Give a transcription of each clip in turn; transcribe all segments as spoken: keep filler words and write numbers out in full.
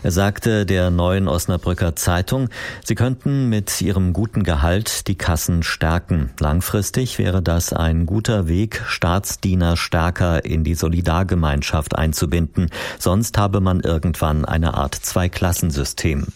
Er sagte der Neuen Osnabrücker Zeitung, sie könnten mit ihrem guten Gehalt die Kassen stärken. Langfristig wäre das ein guter Weg, Staatsdiener stärker in die Solidargemeinschaft einzubinden. Sonst habe man irgendwann eine Art Zweiklassensystem.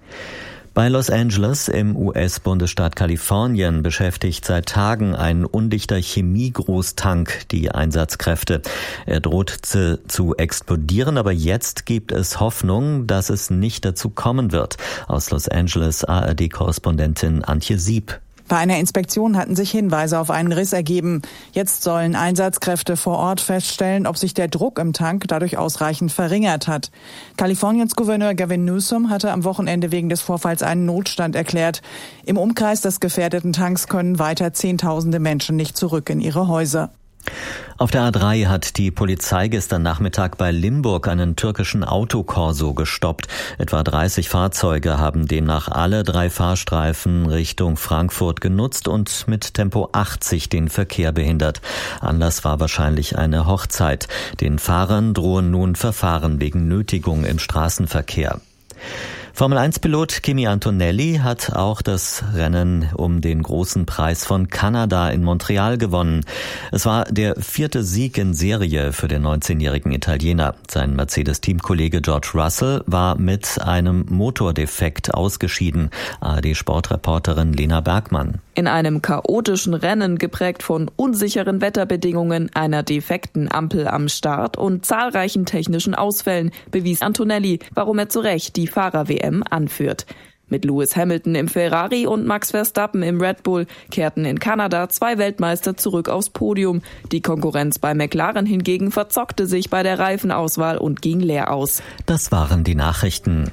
Bei Los Angeles im U S-Bundesstaat Kalifornien beschäftigt seit Tagen ein undichter Chemiegroßtank die Einsatzkräfte. Er droht zu, zu explodieren, aber jetzt gibt es Hoffnung, dass es nicht dazu kommen wird. Aus Los Angeles A R D-Korrespondentin Antje Sieb. Bei einer Inspektion hatten sich Hinweise auf einen Riss ergeben. Jetzt sollen Einsatzkräfte vor Ort feststellen, ob sich der Druck im Tank dadurch ausreichend verringert hat. Kaliforniens Gouverneur Gavin Newsom hatte am Wochenende wegen des Vorfalls einen Notstand erklärt. Im Umkreis des gefährdeten Tanks können weiter Zehntausende Menschen nicht zurück in ihre Häuser. Auf der A drei hat die Polizei gestern Nachmittag bei Limburg einen türkischen Autokorso gestoppt. Etwa dreißig Fahrzeuge haben demnach alle drei Fahrstreifen Richtung Frankfurt genutzt und mit Tempo achtzig den Verkehr behindert. Anlass war wahrscheinlich eine Hochzeit. Den Fahrern drohen nun Verfahren wegen Nötigung im Straßenverkehr. Formel eins Pilot Kimi Antonelli hat auch das Rennen um den großen Preis von Kanada in Montreal gewonnen. Es war der vierte Sieg in Serie für den neunzehnjährigen Italiener. Sein Mercedes-Teamkollege George Russell war mit einem Motordefekt ausgeschieden. A R D-Sportreporterin Lena Bergmann. In einem chaotischen Rennen, geprägt von unsicheren Wetterbedingungen, einer defekten Ampel am Start und zahlreichen technischen Ausfällen, bewies Antonelli, warum er zu Recht die Fahrer-W M anführt. Mit Lewis Hamilton im Ferrari und Max Verstappen im Red Bull kehrten in Kanada zwei Weltmeister zurück aufs Podium. Die Konkurrenz bei McLaren hingegen verzockte sich bei der Reifenauswahl und ging leer aus. Das waren die Nachrichten.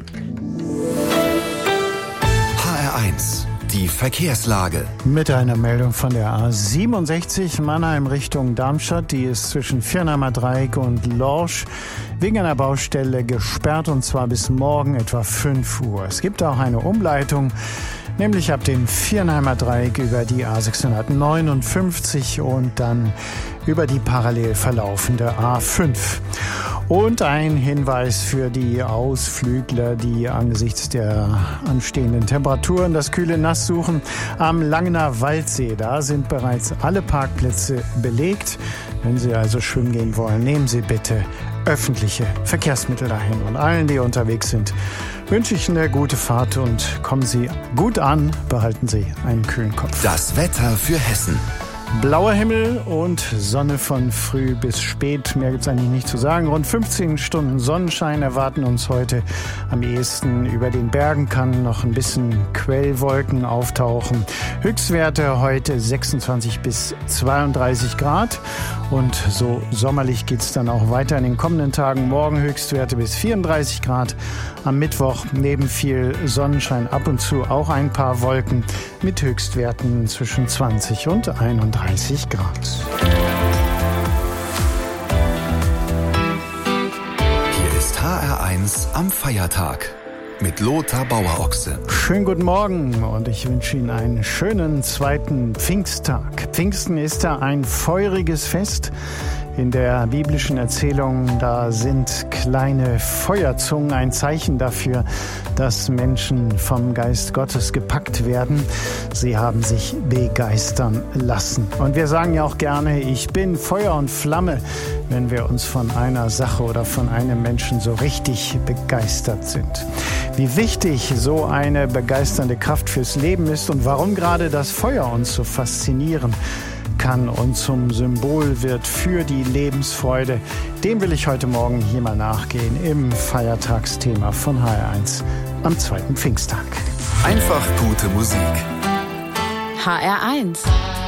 H R eins. Die Verkehrslage. Mit einer Meldung von der A siebenundsechzig Mannheim Richtung Darmstadt. Die ist zwischen Viernheimer Dreieck und Lorsch wegen einer Baustelle gesperrt, und zwar bis morgen etwa fünf Uhr. Es gibt auch eine Umleitung, nämlich ab dem Viernheimer Dreieck über die A sechshundertneunundfünfzig und dann über die parallel verlaufende A fünf. Und ein Hinweis für die Ausflügler, die angesichts der anstehenden Temperaturen das kühle Nass suchen. Am Langener Waldsee, da sind bereits alle Parkplätze belegt. Wenn Sie also schwimmen gehen wollen, nehmen Sie bitte öffentliche Verkehrsmittel dahin. Und allen, die unterwegs sind, wünsche ich eine gute Fahrt und kommen Sie gut an, behalten Sie einen kühlen Kopf. Das Wetter für Hessen. Blauer Himmel und Sonne von früh bis spät. Mehr gibt's eigentlich nicht zu sagen. Rund fünfzehn Stunden Sonnenschein erwarten uns heute. Am ehesten über den Bergen kann noch ein bisschen Quellwolken auftauchen. Höchstwerte heute sechsundzwanzig bis zweiunddreißig Grad. Und so sommerlich geht's dann auch weiter in den kommenden Tagen. Morgen Höchstwerte bis vierunddreißig Grad. Am Mittwoch neben viel Sonnenschein ab und zu auch ein paar Wolken mit Höchstwerten zwischen zwanzig und einunddreißig Grad. Hier ist H R eins am Feiertag mit Lothar Bauer-Ochse. Schönen guten Morgen und ich wünsche Ihnen einen schönen zweiten Pfingsttag. Pfingsten ist da ein feuriges Fest. In der biblischen Erzählung, da sind kleine Feuerzungen ein Zeichen dafür, dass Menschen vom Geist Gottes gepackt werden. Sie haben sich begeistern lassen. Und wir sagen ja auch gerne, ich bin Feuer und Flamme, wenn wir uns von einer Sache oder von einem Menschen so richtig begeistert sind. Wie wichtig so eine begeisternde Kraft fürs Leben ist und warum gerade das Feuer uns so faszinieren kann und zum Symbol wird für die Lebensfreude, dem will ich heute Morgen hier mal nachgehen im Feiertagsthema von H R eins am zweiten Pfingsttag. Einfach gute Musik. H R eins.